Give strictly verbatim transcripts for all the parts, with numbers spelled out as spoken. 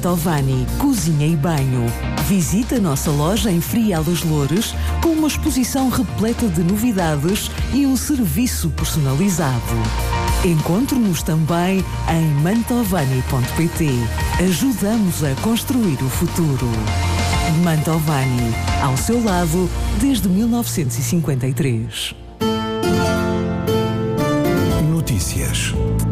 Mantovani, cozinha e banho. Visita a nossa loja em Frial dos Loures com uma exposição repleta de novidades e um serviço personalizado. Encontre-nos também em mantovani ponto pt. Ajudamos a construir o futuro. Mantovani, ao seu lado desde mil novecentos e cinquenta e três. Notícias.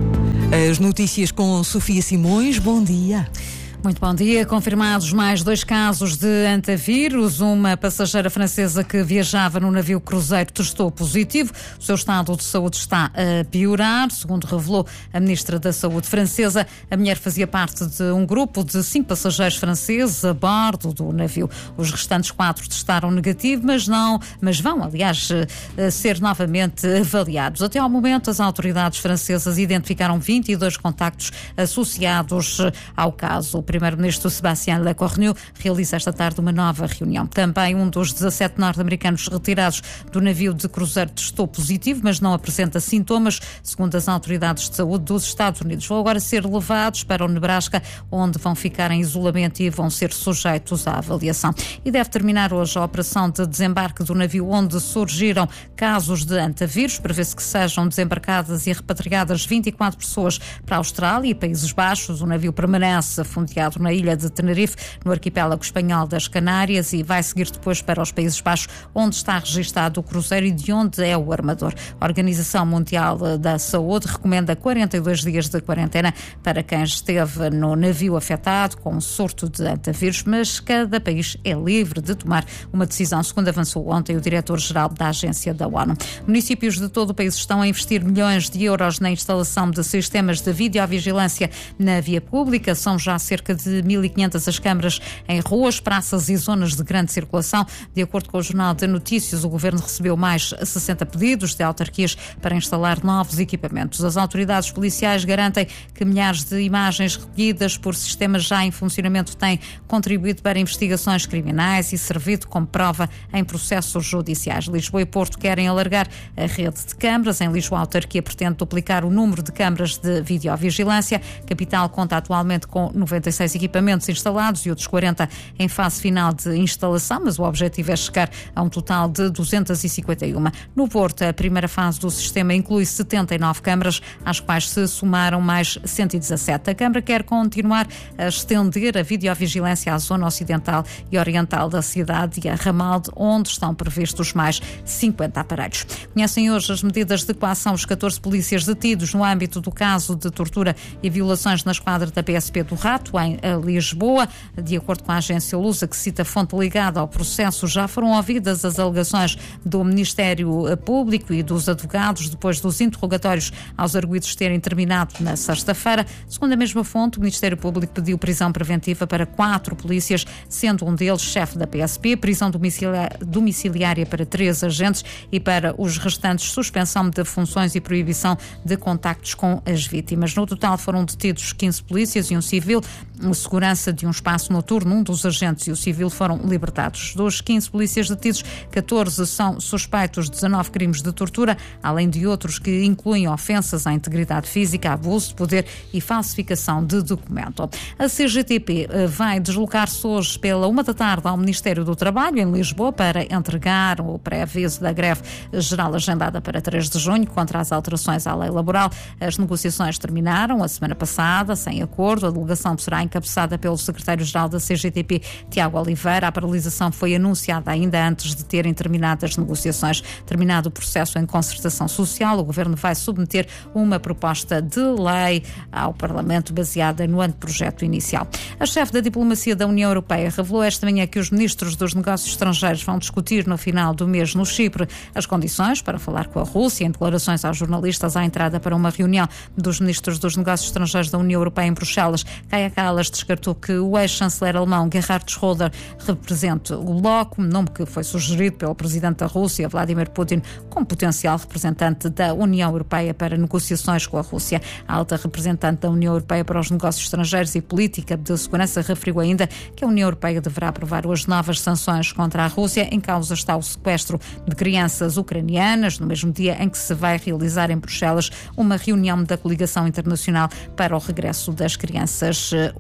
As notícias com Sofia Simões. Bom dia. Muito bom dia. Confirmados mais dois casos de antavírus. Uma passageira francesa que viajava no navio cruzeiro testou positivo. O seu estado de saúde está a piorar, segundo revelou a ministra da Saúde francesa. A mulher fazia parte de um grupo de cinco passageiros franceses a bordo do navio. Os restantes quatro testaram negativo, mas não, mas vão, aliás, ser novamente avaliados. Até ao momento, as autoridades francesas identificaram vinte e dois contactos associados ao caso. O primeiro-ministro Sébastien Lecornu realiza esta tarde uma nova reunião. Também um dos dezassete norte-americanos retirados do navio de cruzeiro testou positivo, mas não apresenta sintomas, segundo as autoridades de saúde dos Estados Unidos. Vão agora ser levados para o Nebraska, onde vão ficar em isolamento e vão ser sujeitos à avaliação. E deve terminar hoje a operação de desembarque do navio onde surgiram casos de antavírus. Prevê-se que sejam desembarcadas e repatriadas vinte e quatro pessoas para a Austrália e Países Baixos. O navio permanece afundeado na ilha de Tenerife, no arquipélago espanhol das Canárias, e vai seguir depois para os Países Baixos, onde está registado o cruzeiro e de onde é o armador. A Organização Mundial da Saúde recomenda quarenta e dois dias de quarentena para quem esteve no navio afetado com um surto de antavírus, mas cada país é livre de tomar uma decisão, segundo avançou ontem o diretor-geral da agência da ONU. Municípios de todo o país estão a investir milhões de euros na instalação de sistemas de videovigilância na via pública. São já cerca de mil e quinhentas as câmaras em ruas, praças e zonas de grande circulação. De acordo com o Jornal de Notícias, o Governo recebeu mais sessenta pedidos de autarquias para instalar novos equipamentos. As autoridades policiais garantem que milhares de imagens recolhidas por sistemas já em funcionamento têm contribuído para investigações criminais e servido como prova em processos judiciais. Lisboa e Porto querem alargar a rede de câmaras. Em Lisboa, a autarquia pretende duplicar o número de câmaras de videovigilância. A capital conta atualmente com noventa e seis equipamentos instalados e outros quarenta em fase final de instalação, mas o objetivo é chegar a um total de duzentas e cinquenta e uma. No Porto, a primeira fase do sistema inclui setenta e nove câmaras, às quais se somaram mais cento e dezassete. A Câmara quer continuar a estender a videovigilância à zona ocidental e oriental da cidade e a Ramalde, onde estão previstos mais cinquenta aparelhos. Conhecem hoje as medidas de coação os catorze polícias detidos no âmbito do caso de tortura e violações na esquadra da P S P do Rato, em Lisboa. De acordo com a agência Lusa, que cita fonte ligada ao processo, já foram ouvidas as alegações do Ministério Público e dos advogados depois dos interrogatórios aos arguidos terem terminado na sexta-feira. Segundo a mesma fonte, o Ministério Público pediu prisão preventiva para quatro polícias, sendo um deles chefe da P S P, prisão domiciliária para três agentes e para os restantes suspensão de funções e proibição de contactos com as vítimas. No total foram detidos quinze polícias e um civil. Segurança de um espaço noturno, um dos agentes e o civil foram libertados. Dos quinze polícias detidos, catorze são suspeitos de dezanove crimes de tortura, além de outros que incluem ofensas à integridade física, abuso de poder e falsificação de documento. A C G T P vai deslocar-se hoje pela uma da tarde ao Ministério do Trabalho, em Lisboa, para entregar o pré-aviso da greve geral agendada para três de junho contra as alterações à lei laboral. As negociações terminaram a semana passada, sem acordo. A delegação será encabeçada pelo secretário-geral da C G T P, Tiago Oliveira. A paralisação foi anunciada ainda antes de terem terminado as negociações. Terminado o processo em concertação social, o Governo vai submeter uma proposta de lei ao Parlamento baseada no anteprojeto inicial. A chefe da diplomacia da União Europeia revelou esta manhã que os ministros dos negócios estrangeiros vão discutir no final do mês no Chipre as condições para falar com a Rússia. Em declarações aos jornalistas à entrada para uma reunião dos ministros dos negócios estrangeiros da União Europeia em Bruxelas, Kaja Kallas descartou que o ex-chanceler alemão Gerhard Schröder represente o bloco, nome que foi sugerido pelo presidente da Rússia, Vladimir Putin, como potencial representante da União Europeia para negociações com a Rússia. A alta representante da União Europeia para os negócios estrangeiros e política de segurança referiu ainda que a União Europeia deverá aprovar hoje novas sanções contra a Rússia. Em causa está o sequestro de crianças ucranianas, no mesmo dia em que se vai realizar em Bruxelas uma reunião da Coligação Internacional para o Regresso das Crianças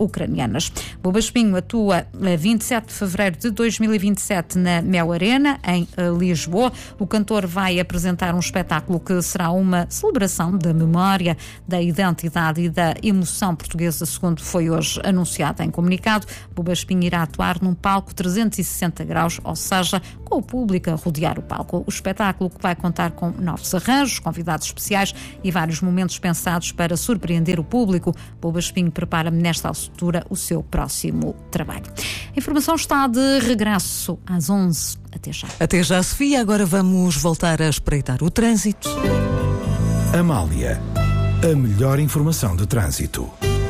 ucranianas. Buba Espinho atua a vinte e sete de fevereiro de dois mil e vinte e sete na Mel Arena, em Lisboa. O cantor vai apresentar um espetáculo que será uma celebração da memória, da identidade e da emoção portuguesa, segundo foi hoje anunciado em comunicado. Buba Espinho irá atuar num palco trezentos e sessenta graus, ou seja, com o público a rodear o palco. O espetáculo que vai contar com novos arranjos, convidados especiais e vários momentos pensados para surpreender o público. Buba Espinho prepara nesta altura o seu próximo trabalho. A informação está de regresso às onze. Até já. Até já, Sofia. Agora vamos voltar a espreitar o trânsito. Amália, a melhor informação de trânsito.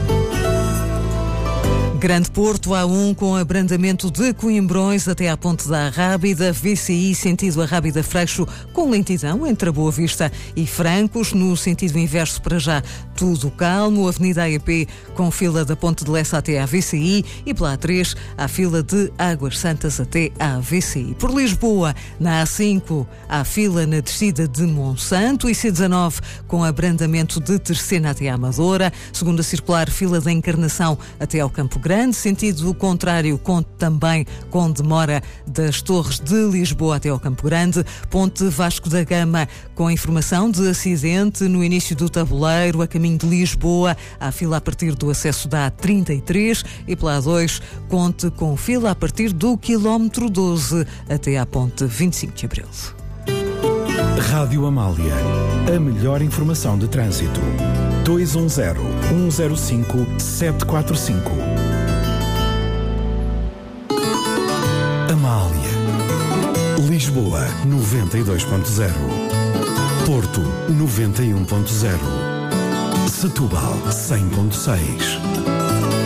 Grande Porto, A um com abrandamento de Coimbrões até à Ponte da Arrábida, V C I sentido Arrábida-Freixo com lentidão entre a Boa Vista e Francos, no sentido inverso para já tudo calmo, Avenida A E P com fila da Ponte de Lessa até à V C I e pela A três a fila de Águas Santas até à V C I. Por Lisboa, na A cinco, há fila na descida de Monsanto e C dezanove com abrandamento de Terceira até à Amadora, segunda circular fila da Encarnação até ao Campo Grande, sentido contrário, conta também com demora das Torres de Lisboa até ao Campo Grande, Ponte Vasco da Gama com informação de acidente no início do tabuleiro, a caminho de Lisboa, há fila a partir do acesso da A trinta e três e pela A dois, conte com fila a partir do quilómetro doze até à Ponte vinte e cinco de Abril. Rádio Amália, a melhor informação de trânsito. dois um zero, um zero cinco, sete quatro cinco. Amália. Lisboa, noventa e dois ponto zero. Porto, noventa e um ponto zero. Setúbal, cem ponto seis.